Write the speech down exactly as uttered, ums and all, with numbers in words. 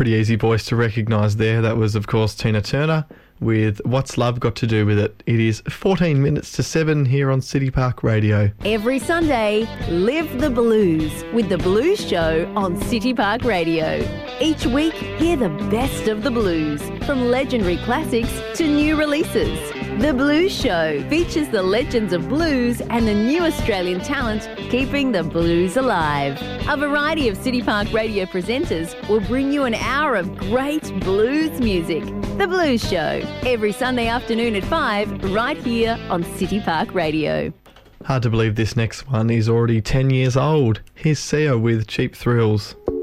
pretty easy voice to recognise there. That was, of course, Tina Turner with What's Love Got to Do With It. It is fourteen minutes to seven here on City Park Radio. Every Sunday, live the blues with The Blues Show on City Park Radio. Each week, hear the best of the blues, from legendary classics to new releases. The Blues Show features the legends of blues and the new Australian talent keeping the blues alive. A variety of City Park Radio presenters will bring you an hour of great blues music. The Blues Show, every Sunday afternoon at five, right here on City Park Radio. Hard to believe this next one is already ten years old. Here's Sia with Cheap Thrills.